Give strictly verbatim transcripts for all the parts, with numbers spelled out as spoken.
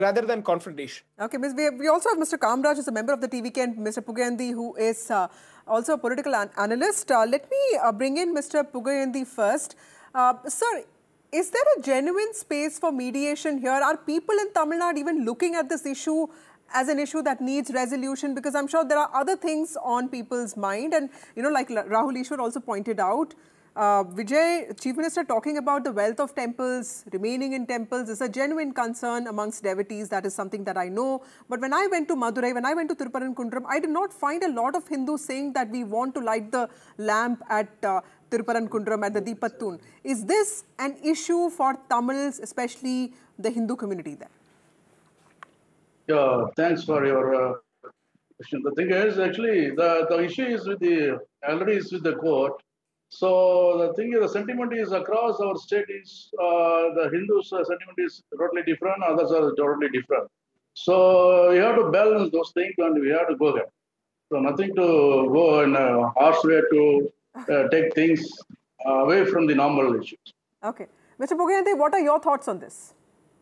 rather than confrontation. Okay, Miz we, we also have Mister Kamraj, who's a member of the T V K, and Mister Pugayenthi, who is uh, also a political an analyst. Uh, let me uh, bring in Mister Pugayenthi first. Uh, sir, is there a genuine space for mediation here? Are people in Tamil Nadu even looking at this issue as an issue that needs resolution? Because I'm sure there are other things on people's mind. And, you know, like Rahul Ishwar also pointed out, uh, Vijay, Chief Minister, talking about the wealth of temples, remaining in temples is a genuine concern amongst devotees. That is something that I know. But when I went to Madurai, when I went to Thiruparankuntram, I did not find a lot of Hindus saying that we want to light the lamp at uh, Thiruparankuntram at the Deepathoon. Is this an issue for Tamils, especially the Hindu community there? Yeah, thanks for your uh, question. The thing is, actually, the, the issue is with the, already is with the court. So the thing is, the sentiment is across our state is, uh, the Hindus' uh, sentiment is totally different, others are totally different. So you have to balance those things and we have to go there. So nothing to go in a harsh way to uh, take things away from the normal issues. Okay. Mister Pugayenthi, what are your thoughts on this?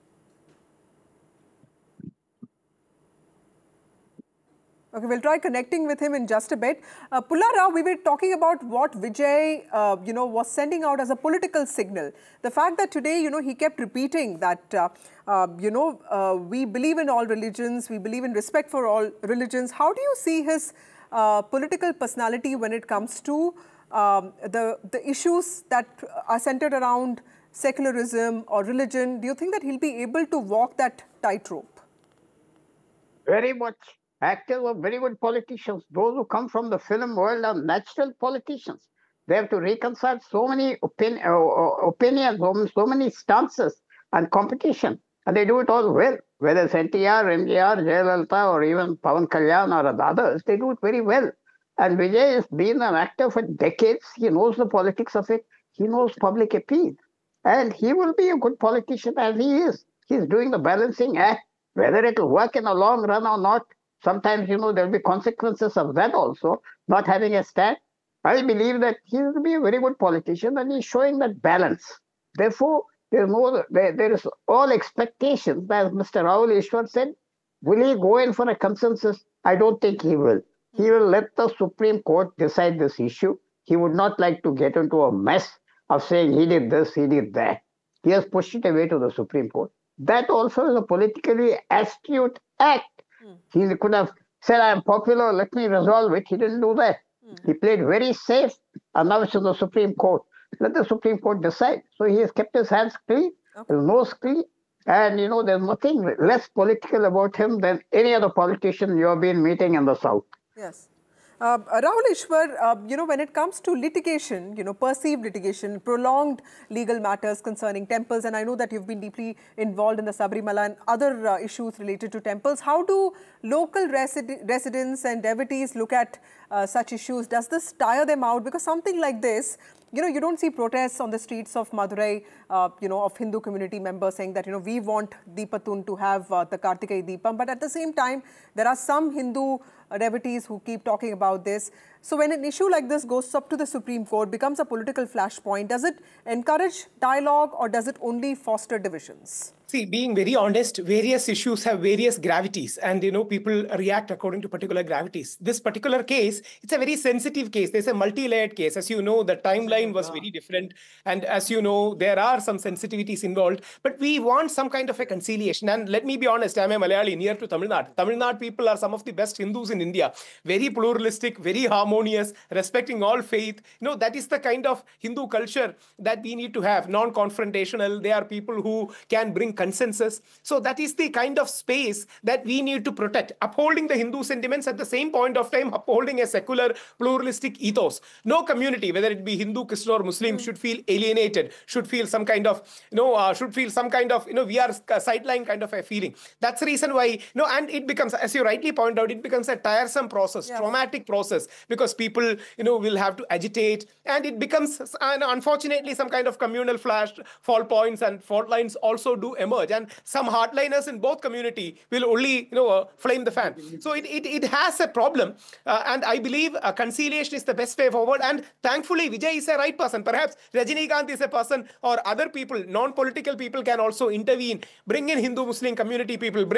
Okay, we'll try connecting with him in just a bit. Uh, Pullara, we were talking about what Vijay, uh, you know, was sending out as a political signal. The fact that today, you know, he kept repeating that, uh, uh, you know, uh, we believe in all religions, we believe in respect for all religions. How do you see his uh, political personality when it comes to um, the, the issues that are centered around secularism or religion? Do you think that he'll be able to walk that tightrope? Very much. Actors are very good politicians. Those who come from the film world are natural politicians. They have to reconcile so many opin uh, opinions, so many stances and competition. And they do it all well. Whether it's N T R, M G R, Jayalalitha, or even Pawan Kalyan or the others, they do it very well. And Vijay has been an actor for decades. He knows the politics of it. He knows public appeal. And he will be a good politician, as he is. He's doing the balancing act. Whether it will work in the long run or not, sometimes, you know, there will be consequences of that also, not having a stand. I believe that he will be a very good politician and he's showing that balance. Therefore, there is no, there, there is all expectations, as Mister Rahul Ishwar said. Will he go in for a consensus? I don't think he will. He will let the Supreme Court decide this issue. He would not like to get into a mess of saying he did this, he did that. He has pushed it away to the Supreme Court. That also is a politically astute act. Mm. He could have said, I am popular, let me resolve it. He didn't do that. Mm. He played very safe, and now it's to the Supreme Court. Let the Supreme Court decide. So he has kept his hands clean, okay. His nose clean, and, you know, there's nothing less political about him than any other politician you have been meeting in the South. Yes. Uh, Rahul Ishwar, uh, you know, when it comes to litigation, you know, perceived litigation, prolonged legal matters concerning temples, and I know that you've been deeply involved in the Sabarimala and other uh, issues related to temples. How do local resi residents and devotees look at uh, such issues? Does this tire them out? Because something like this, you know, you don't see protests on the streets of Madurai, uh, you know, of Hindu community members saying that, you know, we want Deepathoon to have uh, the Kartikeya Deepam. But at the same time, there are some Hindu uh, devotees who keep talking about this. So when an issue like this goes up to the Supreme Court, becomes a political flashpoint, does it encourage dialogue or does it only foster divisions? See, being very honest, various issues have various gravities and, you know, people react according to particular gravities. This particular case, it's a very sensitive case. There's a multi-layered case. As you know, the timeline was very different. And as you know, there are some sensitivities involved. But we want some kind of a conciliation. And let me be honest, I'm a Malayali near to Tamil Nadu. Tamil Nadu people are some of the best Hindus in India. Very pluralistic, very harmonious, respecting all faith. You know, that is the kind of Hindu culture that we need to have. Non-confrontational. They are people who can bring consensus. So that is the kind of space that we need to protect, upholding the Hindu sentiments at the same point of time, upholding a secular pluralistic ethos. No community, whether it be Hindu, Christian or Muslim, mm. should feel alienated, should feel some kind of, you know, uh, should feel some kind of, you know, we are a sideline kind of a feeling. That's the reason why, you know, and it becomes, as you rightly point out, it becomes a tiresome process, yeah. traumatic process, because people, you know, will have to agitate, and it becomes, and unfortunately, some kind of communal flash, fall points and fault lines also do emerge emerge, and some hardliners in both community will only, you know, uh, flame the fan. So it, it, it has a problem, uh, and I believe uh, conciliation is the best way forward. And thankfully, Vijay is a right person. Perhaps Rajinikanth is a person, or other people, non-political people can also intervene, bring in Hindu-Muslim community people,